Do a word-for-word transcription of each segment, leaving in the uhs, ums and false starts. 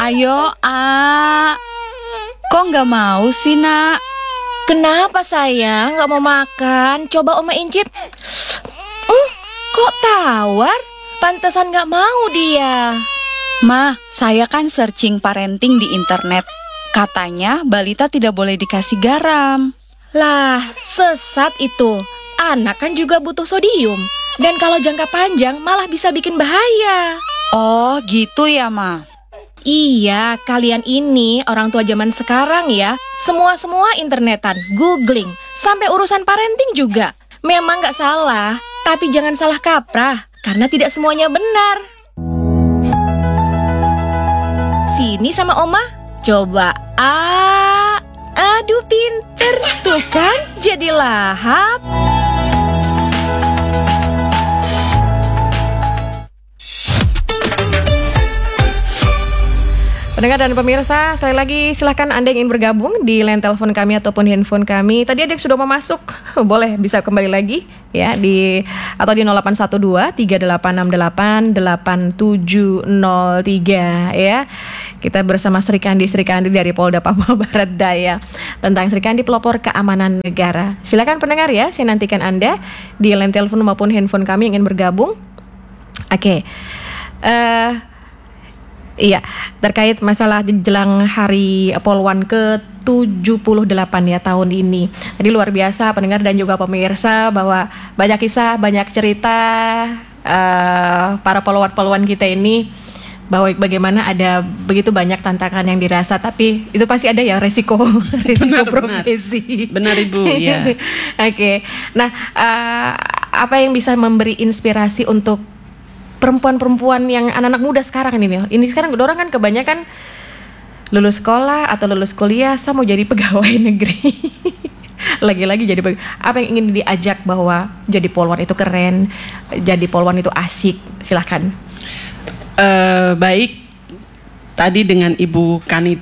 Ayo, A. Kok nggak mau sih, Nak? Kenapa sayang nggak mau makan? Coba Oma incip. Hmm, kok tawar? Pantesan nggak mau dia. Ma, saya kan searching parenting di internet. Katanya balita tidak boleh dikasih garam. Lah, sesat itu. Anak kan juga butuh sodium. Dan kalau jangka panjang malah bisa bikin bahaya. Oh, gitu ya, Ma? Iya, kalian ini orang tua zaman sekarang ya. Semua-semua internetan, googling, sampai urusan parenting juga. Memang gak salah, tapi jangan salah kaprah, karena tidak semuanya benar. Sini sama Oma, coba. Ah, aduh pinter, tuh kan jadi lahap. Pendengar dan pemirsa, sekali lagi silahkan Anda yang ingin bergabung di line telepon kami ataupun handphone kami. Tadi ada yang sudah mau masuk, boleh bisa kembali lagi ya di atau di nol delapan satu dua tiga delapan enam delapan delapan tujuh nol tiga ya. Kita bersama Sri Kandi Sri Kandi dari Polda Papua Barat Daya tentang Sri Kandi pelopor keamanan negara. Silakan pendengar ya, saya nantikan Anda di line telepon maupun handphone kami yang ingin bergabung. Oke. Okay. Uh, Iya, terkait masalah jelang Hari Polwan ke tujuh puluh delapan ya tahun ini. Jadi luar biasa pendengar dan juga pemirsa bahwa banyak kisah, banyak cerita uh, para polwan-polwan kita ini, bahwa bagaimana ada begitu banyak tantangan yang dirasa, tapi itu pasti ada ya resiko resiko benar, profesi. Benar, benar Ibu, ya. Oke, okay. Nah uh, apa yang bisa memberi inspirasi untuk perempuan-perempuan yang anak-anak muda sekarang ini nih. Ini sekarang orang kan kebanyakan lulus sekolah atau lulus kuliah, saya mau jadi pegawai negeri. Lagi-lagi jadi pegawai. Apa yang ingin diajak bahwa jadi polwan itu keren, jadi polwan itu asik? Silahkan. Uh, baik, tadi dengan Ibu Kanit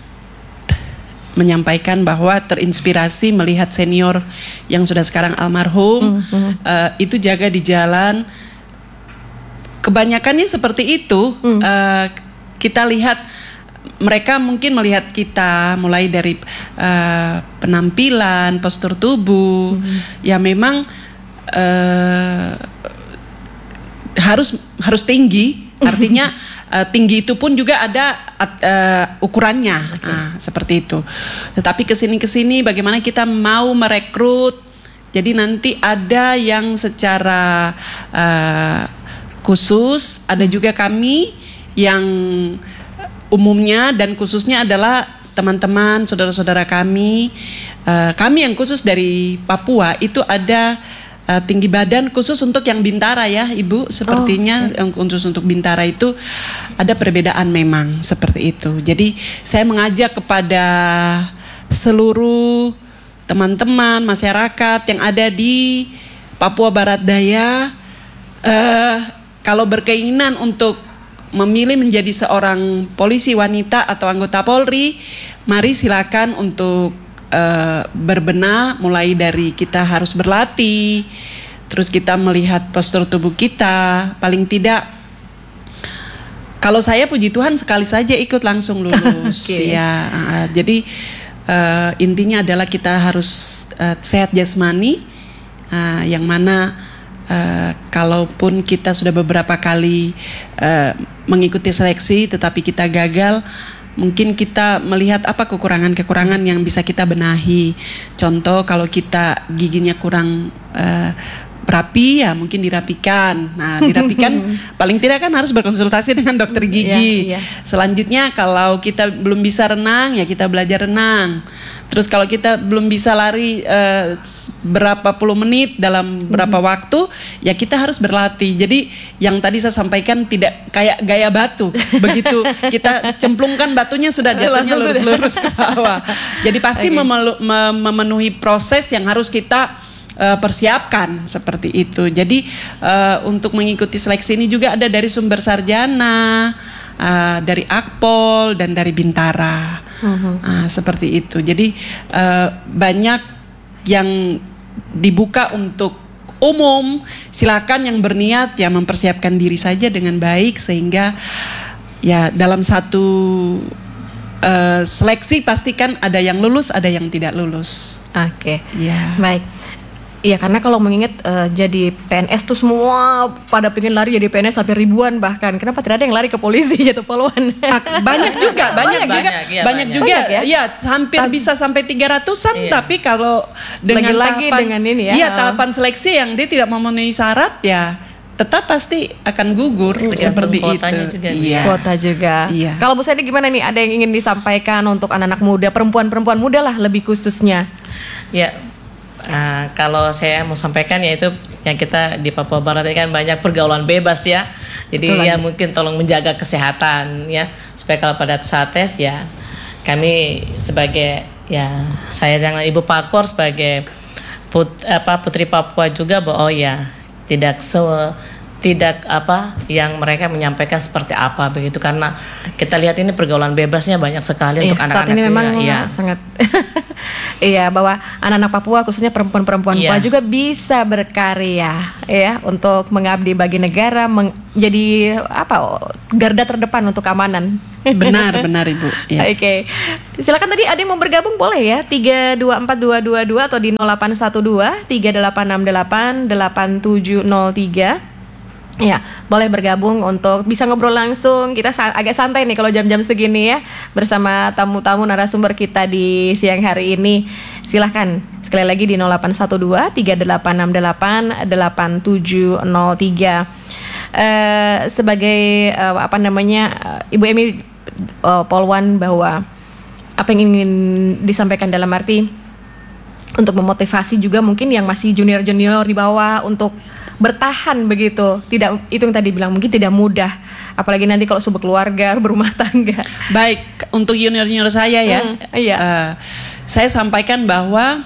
menyampaikan bahwa terinspirasi melihat senior yang sudah sekarang almarhum, mm-hmm. uh, itu jaga di jalan. Kebanyakannya seperti itu. hmm. uh, Kita lihat mereka mungkin melihat kita mulai dari uh, penampilan, postur tubuh, hmm. ya memang uh, harus harus tinggi. Artinya uh, tinggi itu pun juga ada uh, ukurannya. Okay. uh, Seperti itu. Tetapi kesini-kesini bagaimana kita mau merekrut. Jadi nanti ada yang secara uh, khusus, ada juga kami yang umumnya dan khususnya adalah teman-teman, saudara-saudara kami. Uh, kami yang khusus dari Papua itu ada uh, tinggi badan khusus untuk yang Bintara ya Ibu. Sepertinya oh, okay. Yang khusus untuk Bintara itu ada perbedaan memang seperti itu. Jadi saya mengajak kepada seluruh teman-teman masyarakat yang ada di Papua Barat Daya, uh, kalau berkeinginan untuk memilih menjadi seorang polisi wanita atau anggota Polri, mari silakan untuk uh, berbenah. Mulai dari kita harus berlatih, terus kita melihat postur tubuh kita. Paling tidak, kalau saya puji Tuhan sekali saja ikut langsung lulus. Okay. Ya, uh, jadi uh, intinya adalah kita harus uh, sehat jasmani, uh, yang mana Uh, kalaupun kita sudah beberapa kali uh, mengikuti seleksi tetapi kita gagal, mungkin kita melihat apa kekurangan-kekurangan yang bisa kita benahi. Contoh, kalau kita giginya kurang uh, rapi, ya mungkin dirapikan. Nah, dirapikan paling tidak kan harus berkonsultasi dengan dokter gigi. Yeah, yeah. Selanjutnya, kalau kita belum bisa renang, ya kita belajar renang. Terus kalau kita belum bisa lari uh, berapa puluh menit dalam berapa mm-hmm. waktu, ya kita harus berlatih. Jadi yang tadi saya sampaikan tidak kayak gaya batu. Begitu kita cemplungkan batunya sudah jatuhnya lurus-lurus ke bawah. Jadi pasti okay. memelu- mem- memenuhi proses yang harus kita uh, persiapkan seperti itu. Jadi uh, untuk mengikuti seleksi ini juga ada dari sumber sarjana, uh, dari Akpol dan dari Bintara. Uh-huh. Uh, seperti itu. Jadi uh, banyak yang dibuka untuk umum. Silakan yang berniat ya mempersiapkan diri saja dengan baik sehingga ya dalam satu uh, seleksi pasti kan ada yang lulus, ada yang tidak lulus. Oke. Ya. Baik. Iya, karena kalau mengingat uh, jadi P N S tuh semua pada pengen lari jadi P N S sampai ribuan bahkan. Kenapa tidak ada yang lari ke polisi jatuh poluan? Banyak juga, banyak, Banyak, juga, iya, banyak banyak. juga, Banyak ya? ya, hampir Tapi- bisa sampai tiga ratusan. Iya. Tapi kalau dengan Lagi-lagi tahapan, dengan ini ya. iya tahapan seleksi yang dia tidak memenuhi syarat, ya tetap pasti akan gugur Tergantung seperti kuotanya itu. juga, Iya. Kuota juga. Iya. Kalau Bu Sandy gimana nih? Ada yang ingin disampaikan untuk anak-anak muda, perempuan-perempuan muda lah lebih khususnya? Ya, uh, kalau saya mau sampaikan yaitu yang kita di Papua Barat ini kan banyak pergaulan bebas ya. Jadi Betul ya lagi. mungkin tolong menjaga kesehatan ya supaya kalau pada saat tes ya kami sebagai ya saya dengan Ibu Pakor sebagai put, apa putri Papua juga bahwa oh ya tidak se tidak apa yang mereka menyampaikan seperti apa begitu karena kita lihat ini pergaulan bebasnya banyak sekali untuk Iya, anak-anak saat ini memang muda, ya. sangat iya bahwa anak-anak Papua khususnya perempuan-perempuan Iya. Papua juga bisa berkarya ya untuk mengabdi bagi negara menjadi apa garda terdepan untuk keamanan. Benar, benar Ibu. Ya. Oke, silakan tadi ada yang mau bergabung boleh ya tiga dua empat dua dua dua atau di nol delapan satu dua tiga delapan enam delapan delapan tujuh nol tiga. Ya, boleh bergabung untuk bisa ngobrol langsung. Kita sa- agak santai nih kalau jam-jam segini ya bersama tamu-tamu narasumber kita di siang hari ini. Silahkan sekali lagi di nol delapan satu dua tiga delapan enam delapan delapan tujuh nol tiga. Eh, sebagai eh, apa namanya eh, Ibu Emi eh, Polwan bahwa apa yang ingin disampaikan dalam arti untuk memotivasi juga mungkin yang masih junior-junior di bawah untuk bertahan begitu. Tidak, itu yang tadi bilang mungkin tidak mudah. Apalagi nanti kalau sudah keluarga, berumah tangga. Baik, untuk junior-junior saya ya, Hmm, iya. eh, saya sampaikan bahwa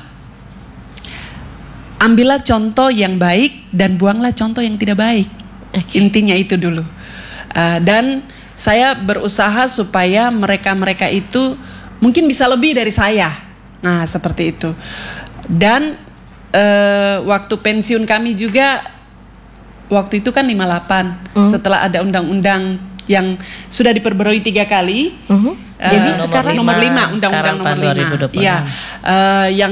ambillah contoh yang baik dan buanglah contoh yang tidak baik. Oke. Intinya itu dulu. Eh, dan saya berusaha supaya mereka-mereka itu mungkin bisa lebih dari saya. Nah, seperti itu. Dan eh, waktu pensiun kami juga waktu itu kan lima puluh delapan Hmm. setelah ada undang-undang yang sudah diperbarui tiga kali. Mhm. Eh, Jadi nomor sekarang nomor lima, lima, undang-undang sekarang nomor tahun lima. dua ribu dua puluh enam. Iya, eh, yang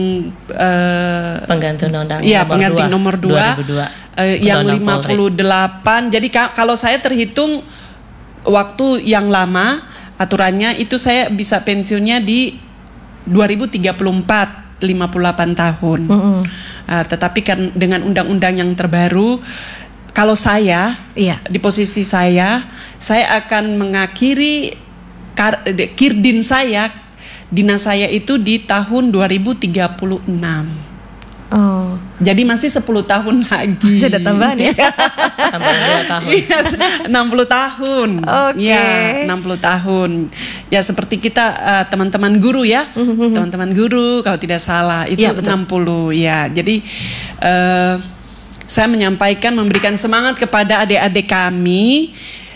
eh, Pengganti undang-undang Iya, nomor pengganti dua, nomor dua, dua ribu dua. eh, yang Undang-undang lima puluh delapan. Jadi ka- kalau saya terhitung waktu yang lama aturannya itu saya bisa pensiunnya di dua ribu tiga puluh empat, lima puluh delapan tahun. Mhm. Eh, tetapi kan dengan undang-undang yang terbaru, kalau saya Iya. di posisi saya, saya akan mengakhiri kar- de- kirdin saya, dinas saya itu di tahun dua ribu tiga puluh enam. Oh, Jadi masih sepuluh tahun lagi. masih ada tambahan ya. Tambah dua tahun. Iya, enam puluh tahun. Oke. Ya, enam puluh tahun. Ya seperti kita uh, teman-teman guru ya. Teman-teman guru kalau tidak salah itu Iya, betul. enam puluh ya. Jadi uh, saya menyampaikan memberikan semangat kepada adik-adik kami.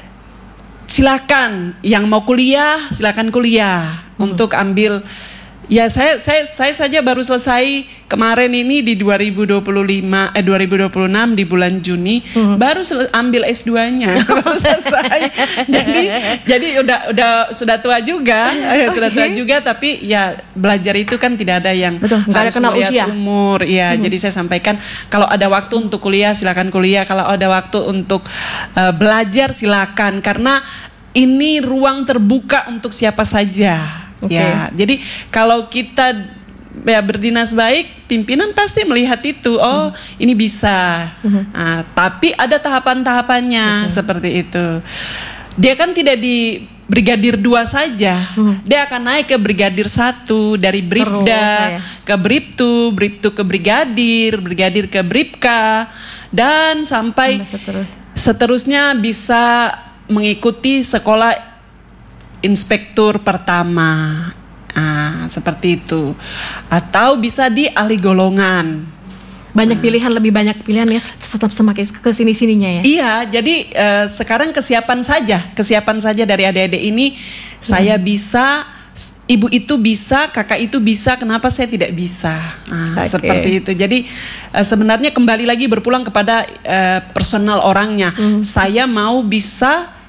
Silakan yang mau kuliah, silakan kuliah untuk ambil. Ya saya saya saya saja baru selesai kemarin ini di dua ribu dua puluh lima eh dua ribu dua puluh enam di bulan Juni baru sel- ambil S dua-nya baru selesai. Jadi jadi udah udah sudah tua juga, eh, sudah tua Oke. juga tapi ya belajar itu kan tidak ada yang Betul, nggak ada harus kenal melihat usia. umur. Ya, jadi saya sampaikan kalau ada waktu untuk kuliah silakan kuliah, kalau ada waktu untuk eh, belajar silakan karena ini ruang terbuka untuk siapa saja. Oke. Ya, jadi kalau kita ya berdinas baik, pimpinan pasti melihat itu. Oh, ini bisa. Nah, tapi ada tahapan-tahapannya seperti itu. Dia kan tidak di brigadir dua saja. Dia akan naik ke brigadir satu, dari Terus, bribda saya. ke bribtu, bribtu ke brigadir, brigadir ke bribka, dan sampai Sampai seterus. seterusnya bisa mengikuti sekolah inspektur pertama, ah, seperti itu, atau bisa di ahli golongan. Banyak pilihan, lebih banyak pilihan ya, tetap semakin ke sini-sininya ya. Iya, jadi eh, sekarang kesiapan saja, kesiapan saja dari adik-adik ini. Saya bisa, s- ibu itu bisa, kakak itu bisa, kenapa saya tidak bisa? Nah, Oke. seperti itu. Jadi eh, sebenarnya kembali lagi berpulang kepada eh, personal orangnya. Saya mau bisa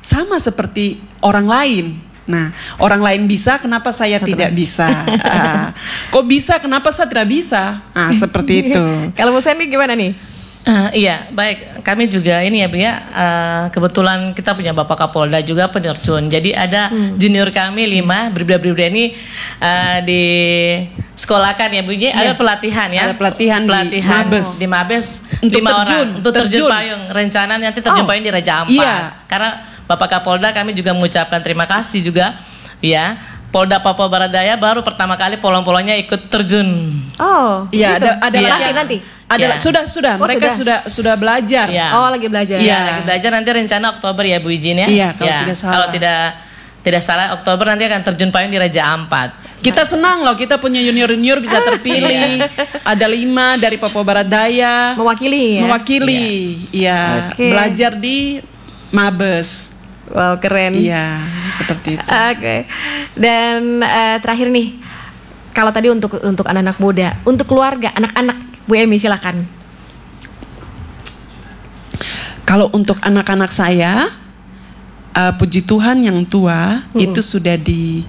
sama seperti orang lain. Nah, orang lain bisa, kenapa saya tidak bisa? Ah, kok bisa, kenapa saya tidak bisa? Ah, seperti itu. Kalau Bu Sandy gimana nih? Uh, iya, baik. Kami juga ini ya Bu ya, uh, kebetulan kita punya Bapak Kapolda juga penerjun. Jadi ada hmm. junior kami lima, Bribda-Bribda ini uh, di sekolahkan ya Bu ya, ada pelatihan ya. Ada pelatihan, pelatihan di Mabes. Di Mabes Untuk lima terjun, orang untuk terjun, terjun payung. Rencana nanti terjun Oh. payung di Raja Ampat. Iya. Karena Bapak Kapolda kami juga mengucapkan terima kasih juga ya. Polda Papua Barat Daya baru pertama kali polong-polongnya ikut terjun. Oh, Iya, gitu. ada ada Iya. latihan. nanti. Ada Iya. sudah sudah Oh, mereka sudah. sudah sudah belajar. Iya. Oh, lagi belajar. Iya. Ya, lagi belajar nanti rencana Oktober ya Bu Ijin ya. Iya, kalau tidak salah. Kalau tidak tidak salah Oktober nanti akan terjun payung di Raja Ampat. Kita senang loh, kita punya junior-junior bisa terpilih. Ada lima dari Papua Barat Daya Mewakili ya. mewakili. Iya, Oke. belajar di Mabes. Wow, keren. Iya, seperti itu. Oke. Dan eh, terakhir nih, kalau tadi untuk untuk anak-anak muda, untuk keluarga, anak-anak, Bu Emi silakan. Kalau untuk anak-anak saya, uh, puji Tuhan yang tua Hmm. itu sudah di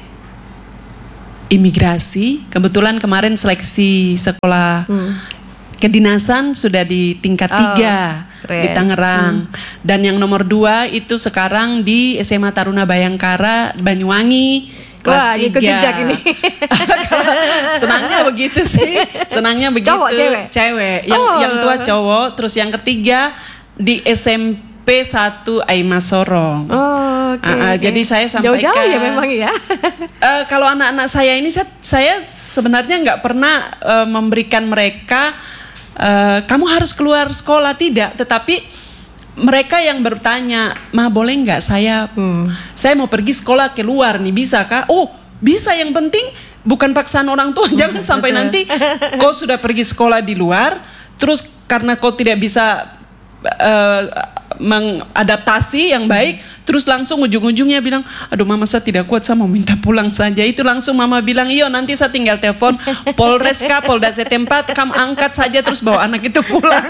imigrasi. Kebetulan kemarin seleksi sekolah kedinasan sudah di tingkat Oh, tiga keren. di Tangerang. Dan yang nomor dua itu sekarang di S M A Taruna Bayangkara Banyuwangi. Kelas Wah, ikut tiga. jejak ini. Senangnya begitu sih, senangnya begitu. Cowok, cewek? Cewek. Yang Oh. yang tua cowok, terus yang ketiga di S M P satu Aima Sorong. Oh, oke. Ah, ah, oke. jadi saya sampaikan. Jauh-jauh ya memang ya. Eh, kalau anak-anak saya ini saya, saya sebenarnya nggak pernah eh, memberikan mereka eh, kamu harus keluar sekolah, tidak, tetapi mereka yang bertanya, "Ma, boleh nggak saya saya mau pergi sekolah keluar nih, bisa kah?" Oh, bisa, yang penting bukan paksaan orang tua. Jangan sampai nanti kau sudah pergi sekolah di luar, terus karena kau tidak bisa eh, mengadaptasi yang baik, terus langsung ujung-ujungnya bilang, "Aduh mama, saya tidak kuat, saya mau minta pulang saja." Itu langsung mama bilang, "Iyo, nanti saya tinggal telepon Polres kah, Polda setempat, kamu angkat saja terus bawa anak itu pulang."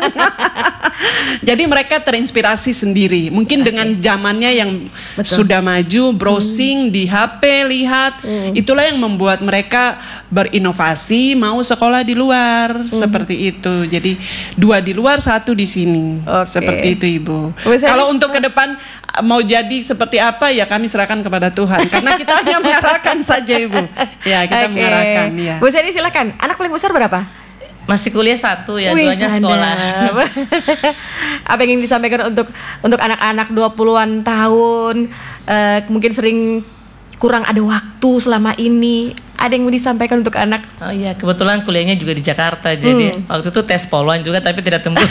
Jadi mereka terinspirasi sendiri. Mungkin okay. dengan zamannya yang Betul. sudah maju, browsing hmm. di H P, lihat, hmm. itulah yang membuat mereka berinovasi, mau sekolah di luar, hmm. seperti itu. Jadi dua di luar, satu di sini, okay. seperti itu Ibu. Misalnya, kalau untuk ke depan mau jadi seperti apa ya kami serahkan kepada Tuhan, karena kita hanya mengarahkan saja Ibu. Ya, kita okay. mengarahkan ya. Bu Sandy silakan. Anak paling besar berapa? Masih kuliah satu ya, Wih, duanya sana. sekolah. Apa yang ingin disampaikan untuk untuk anak-anak dua puluhan tahun, eh, mungkin sering kurang ada waktu selama ini, ada yang mau disampaikan untuk anak? Oh iya, kebetulan kuliahnya juga di Jakarta, jadi Hmm. waktu itu tes poluan juga tapi tidak tembus.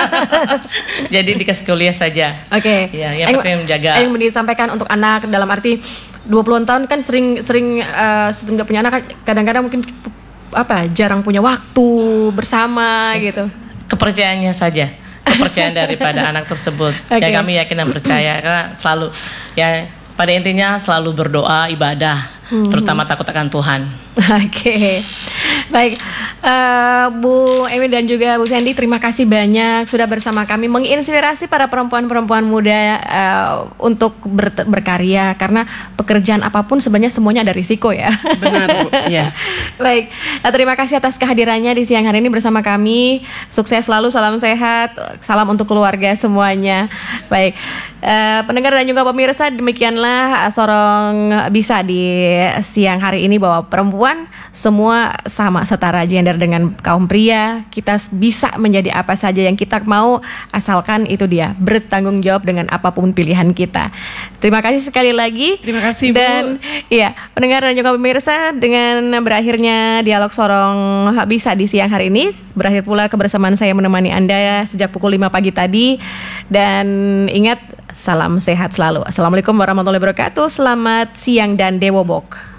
Jadi dikasih kuliah saja. Oke. Ya, yang penting menjaga. Yang mau disampaikan untuk anak dalam arti dua puluhan tahun kan sering sering uh, setelah punya anak kadang-kadang mungkin apa jarang punya waktu bersama gitu. Kepercayaannya saja, kepercayaan daripada anak tersebut. Okay. Ya kami yakin dan percaya karena selalu ya pada intinya selalu berdoa, ibadah, hmm. terutama takut akan Tuhan. Oke, okay. Baik, uh, Bu Emi dan juga Bu Sandy, terima kasih banyak sudah bersama kami menginspirasi para perempuan-perempuan muda uh, untuk ber- berkarya karena pekerjaan apapun sebenarnya semuanya ada risiko ya. Benar Bu. Ya. Baik, uh, terima kasih atas kehadirannya di siang hari ini bersama kami. Sukses selalu, salam sehat, salam untuk keluarga semuanya. Baik, uh, pendengar dan juga pemirsa, demikianlah Sorong Bisa di siang hari ini, bahwa perempuan semua sama setara gender dengan kaum pria. Kita bisa menjadi apa saja yang kita mau, asalkan itu dia bertanggung jawab dengan apapun pilihan kita. Terima kasih sekali lagi. Terima kasih Bu. Dan iya, pendengar dan juga pemirsa, dengan berakhirnya dialog Sorong Bisa di siang hari ini, berakhir pula kebersamaan saya menemani Anda sejak pukul lima pagi tadi. Dan ingat, salam sehat selalu. Assalamualaikum warahmatullahi wabarakatuh. Selamat siang dan Dewo Bok.